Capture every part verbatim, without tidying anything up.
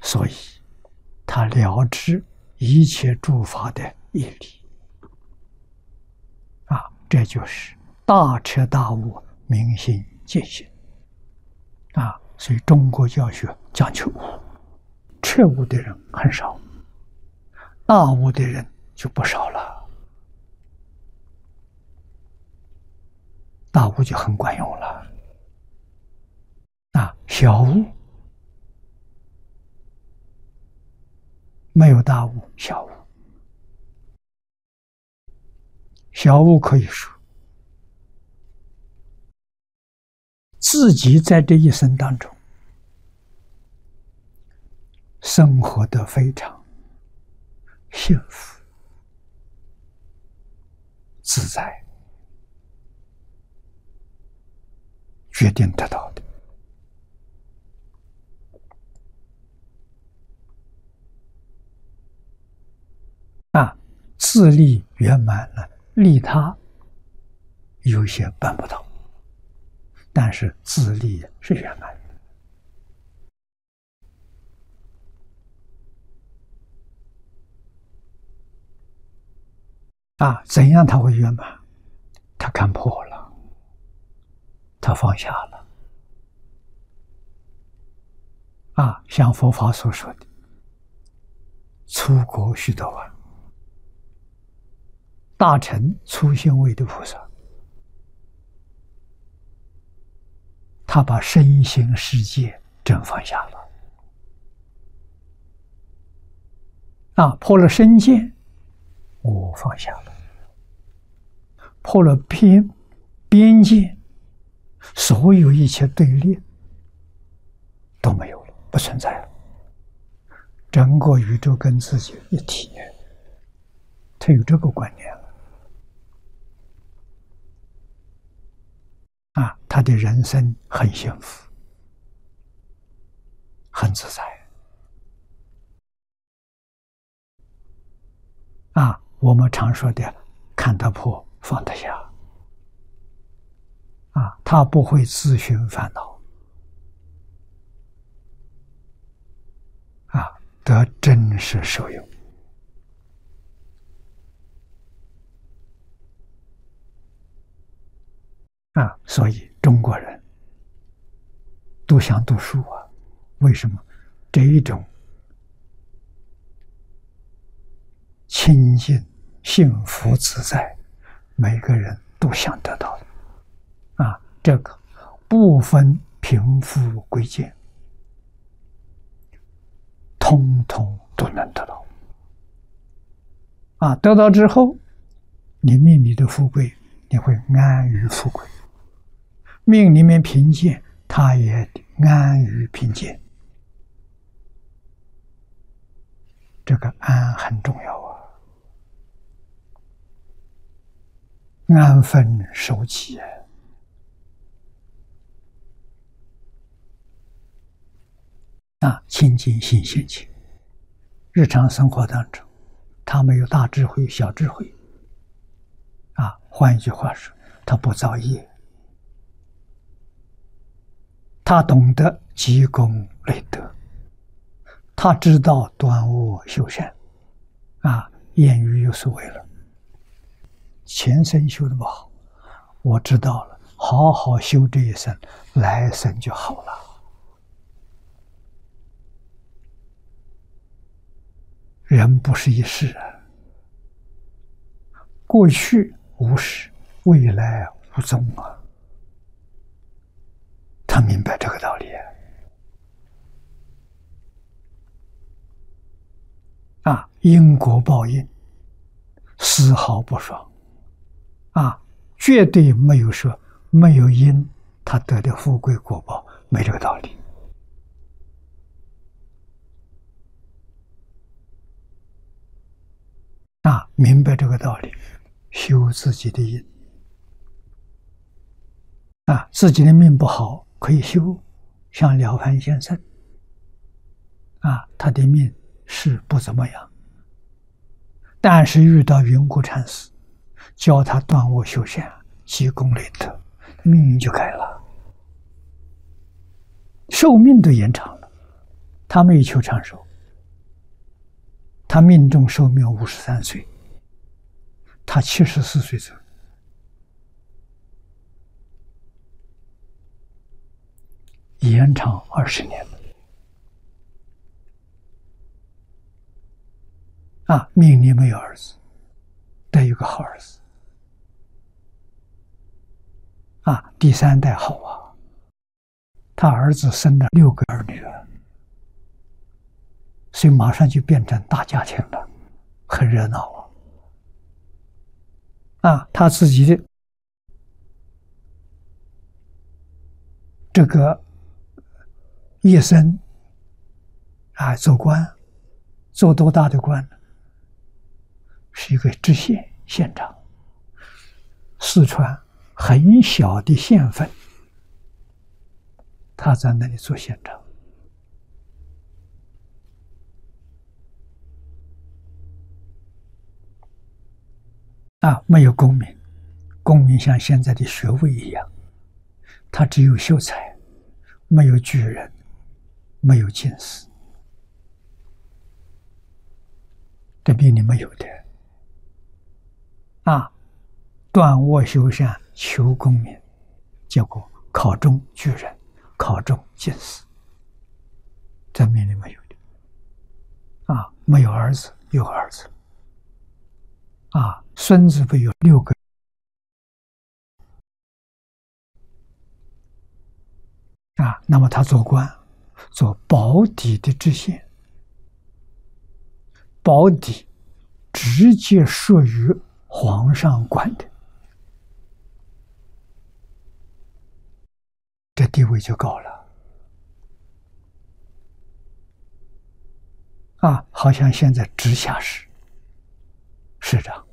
所以他了知一切诸法的义理啊，这就是大彻大悟、明心见性啊。所以中国教学讲求悟，彻悟的人很少，大悟的人就不少了，大悟就很管用了啊。小悟没有大悟，小悟小悟可以说自己在这一生当中生活得非常幸福自在，决定得到的啊，自利圆满了，利他有些办不到，但是自利是圆满的啊。怎样他会圆满？他看破了，他放下了啊。像佛法所说的，出国须得洹，大乘初心位的菩萨，他把身心世界真放下了啊，破了身见，我放下了，破了边边界，所有一切对立都没有了，不存在了。整个宇宙跟自己一体，他有这个观念了啊，他的人生很幸福，很自在啊。我们常说的看得破，放得下啊，他不会自寻烦恼啊，得真实受用啊。所以中国人都想读书啊，为什么？这一种清净、幸福、自在，每个人都想得到的啊。这个不分贫富贵贱，通通都能得到啊。得到之后，你命里的富贵，你会安于富贵；命里面贫贱，他也安于贫贱。这个安很重要啊，安分守己啊，清净心现前。日常生活当中，他没有大智慧、小智慧啊。换一句话说，他不造业，他懂得积功累德，他知道断恶修善啊。谚语有所谓了，前生修的不好，我知道了，好好修这一生，来生就好了。人不是一世啊，过去无始，未来无踪啊。他明白这个道理啊，因果报应丝毫不爽啊，绝对没有说没有因他得的富贵果报，没这个道理啊。明白这个道理，修自己的因啊。自己的命不好可以修，像了凡先生啊，他的命是不怎么样，但是遇到云谷禅师教他断恶修善，积功累德，命运就改了，寿命都延长了， 他没有求长寿，他命中寿命五十三岁，他七十四岁走，延长二十年了。啊，命里没有儿子，得有个好儿子。啊，第三代好啊，他儿子生了六个儿女儿，所以马上就变成大家庭了，很热闹啊。啊，他自己的这个一生啊，做官，做多大的官呢？是一个知县县长，四川很小的县份，他在那里做县长。啊，没有功名，功名像现在的学位一样，他只有秀才，没有举人，没有进士，这命里没有的。啊，断卧修善求功名，结果考中举人，考中进士，这命里没有的。啊，没有儿子，有儿子。啊，孙子不有六个？啊，那么他做官，做保底的知县，保底直接属于皇上管的，这地位就高了。啊，好像现在直辖市市长。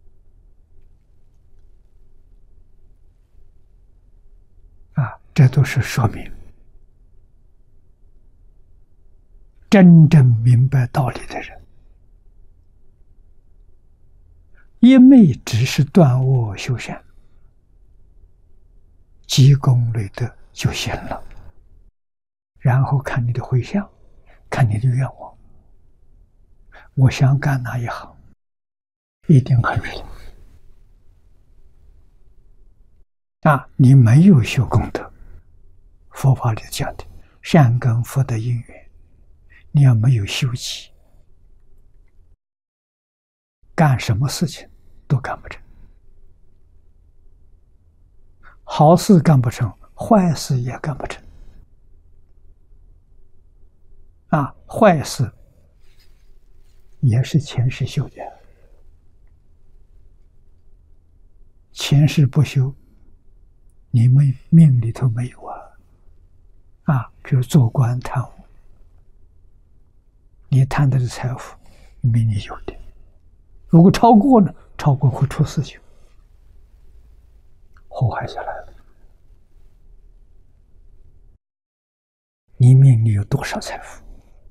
啊，这都是说明真正明白道理的人，一昧只是断恶修善，积功累德就行了。然后看你的回向，看你的愿望。我想干哪一行，一定很顺。啊，你没有修功德，佛法里讲的善根福德因缘，你要没有修习，干什么事情都干不成。好事干不成，坏事也干不成。啊，坏事也是前世修的，前世不修，你们命里头没有啊。啊，比如做官贪污，你贪的是财富，命里有的。如果超过呢，超过会出事情，祸害下来了。你命里有多少财富？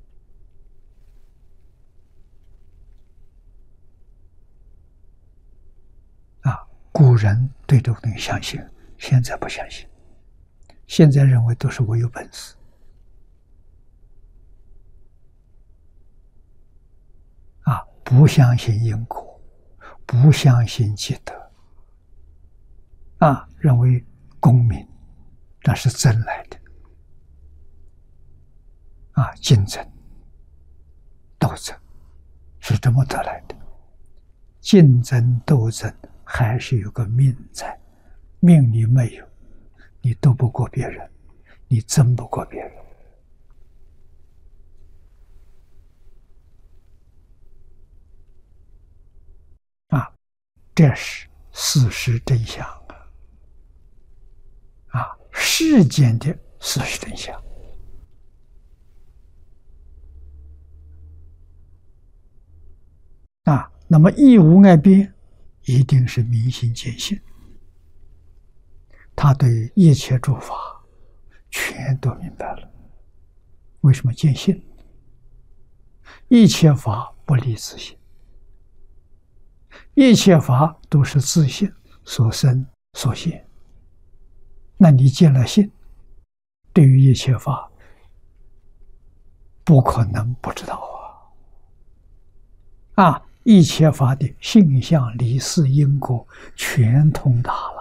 啊，古人对这个东西相信，现在不相信。现在认为都是我有本事。啊，不相信因果，不相信积德。啊，认为功名那是争来的。啊，竞争、斗争是这么得来的。竞争、斗争还是有个命在，命里没有，你斗不过别人，你争不过别人。啊，这是事实真相啊！啊，世间的事实真相。啊，那么义无碍边，一定是明心见性。他对一切诸法全都明白了。为什么见性？一切法不离自性，一切法都是自性所生所现。那你见了性，对于一切法不可能不知道啊！啊，一切法的性相、理事、因果全通达了。